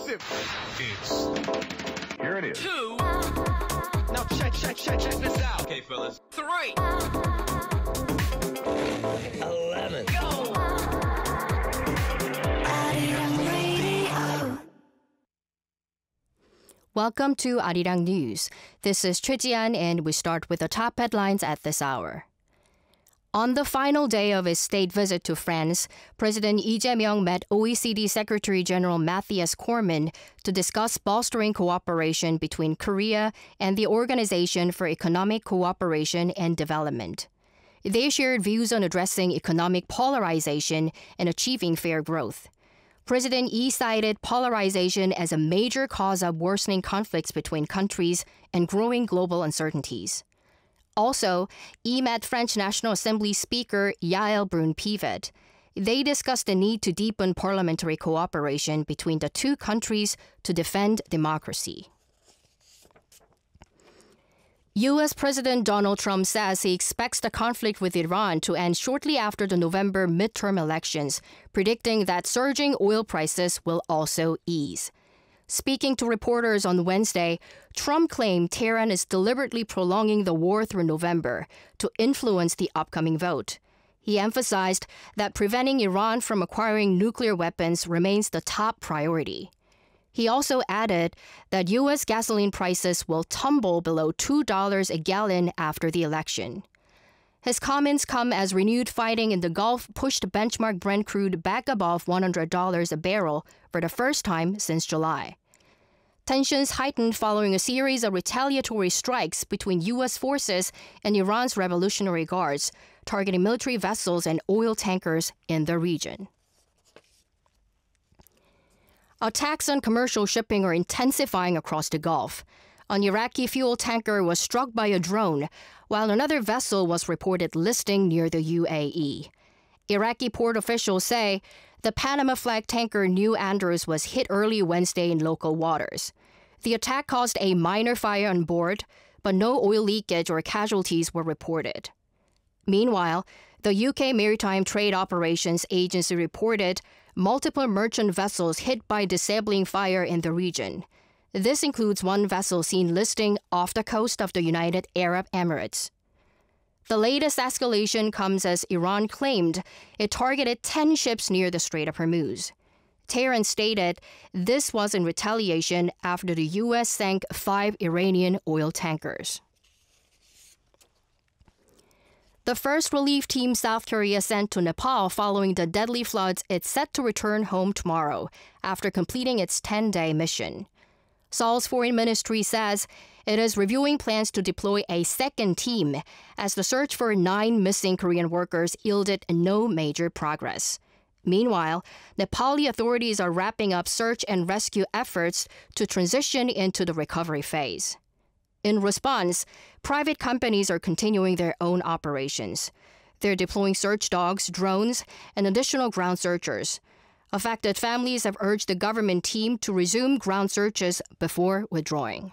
explosive. Here it is. 2. Now check this out. Okay, fellas. 3. 11. Go! Welcome to Arirang News. This is Choi Ji-an, and we start with the top headlines at this hour. On the final day of his state visit to France, President Lee Jae-myung met OECD Secretary General Matthias Cormann to discuss bolstering cooperation between Korea and the Organization for Economic Cooperation and Development. They shared views on addressing economic polarization and achieving fair growth. President Lee cited polarization as a major cause of worsening conflicts between countries and growing global uncertainties. Also, Lee met French National Assembly Speaker Yael Braun-Pivet. They discussed the need to deepen parliamentary cooperation between the two countries to defend democracy. U.S. President Donald Trump says he expects the conflict with Iran to end shortly after the November midterm elections, predicting that surging oil prices will also ease. Speaking to reporters on Wednesday, Trump claimed Tehran is deliberately prolonging the war through November to influence the upcoming vote. He emphasized that preventing Iran from acquiring nuclear weapons remains the top priority. He also added that U.S. gasoline prices will tumble below $2 a gallon after the election. His comments come as renewed fighting in the Gulf pushed benchmark Brent crude back above $100 a barrel for the first time since July. Tensions heightened following a series of retaliatory strikes between U.S. forces and Iran's Revolutionary Guards, targeting military vessels and oil tankers in the region. Attacks on commercial shipping are intensifying across the Gulf. An Iraqi fuel tanker was struck by a drone, while another vessel was reported listing near the UAE. Iraqi port officials say the Panama flag tanker New Andrews was hit early Wednesday in local waters. The attack caused a minor fire on board, but no oil leakage or casualties were reported. Meanwhile, the UK Maritime Trade Operations Agency reported multiple merchant vessels hit by disabling fire in the region. This includes one vessel seen listing off the coast of the United Arab Emirates. The latest escalation comes as Iran claimed it targeted 10 ships near the Strait of Hormuz. Tehran stated this was in retaliation after the U.S. sank 5 Iranian oil tankers. The first relief team South Korea sent to Nepal following the deadly floods is set to return home tomorrow after completing its 10-day mission. Seoul's foreign ministry says it is reviewing plans to deploy a second team as the search for 9 missing Korean workers yielded no major progress. Meanwhile, Nepali authorities are wrapping up search and rescue efforts to transition into the recovery phase. In response, private companies are continuing their own operations. They're deploying search dogs, drones, and additional ground searchers. Affected families have urged the government team to resume ground searches before withdrawing.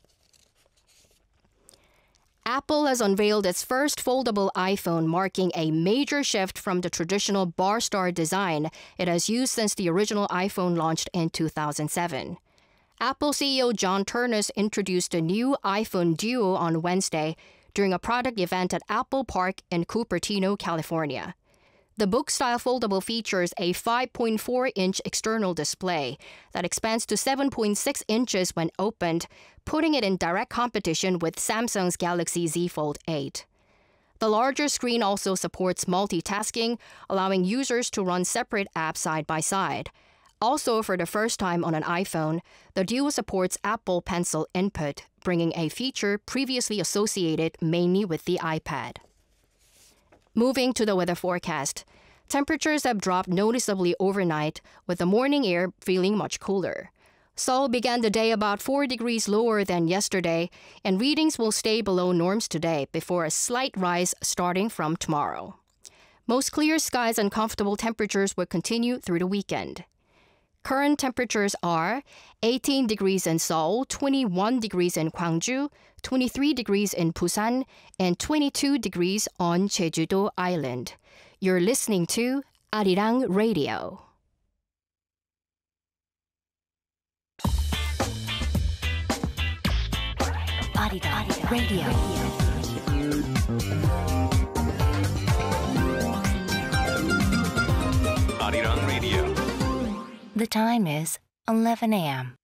Apple has unveiled its first foldable iPhone, marking a major shift from the traditional bar star design it has used since the original iPhone launched in 2007. Apple CEO John Ternus introduced the new iPhone Duo on Wednesday during a product event at Apple Park in Cupertino, California. The book-style foldable features a 5.4-inch external display that expands to 7.6 inches when opened, putting it in direct competition with Samsung's Galaxy Z Fold 8. The larger screen also supports multitasking, allowing users to run separate apps side by side. Also, for the first time on an iPhone, the Duo supports Apple Pencil input, bringing a feature previously associated mainly with the iPad. Moving to the weather forecast. Temperatures have dropped noticeably overnight, with the morning air feeling much cooler. Seoul began the day about 4 degrees lower than yesterday, and readings will stay below norms today before a slight rise starting from tomorrow. Most clear skies and comfortable temperatures will continue through the weekend. Current temperatures are 18 degrees in Seoul, 21 degrees in Gwangju, 23 degrees in Busan, and 22 degrees on Jeju-do Island. You're listening to Arirang Radio. Arirang Radio. Arirang Radio. The time is 11 a.m.